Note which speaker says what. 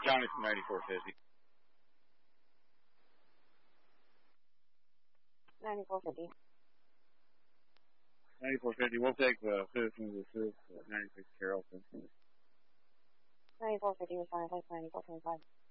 Speaker 1: County from 9450.
Speaker 2: 9450.
Speaker 1: 9450. We'll take citizens assist 96 Carrollton.
Speaker 2: 9450 responding place 9425.